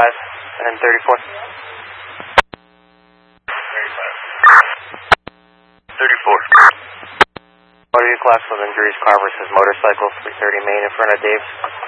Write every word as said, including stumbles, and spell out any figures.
thirty-five and thirty-four. thirty-four. What are your class with injuries? Car versus motorcycle, three thirty main in front of Dave's.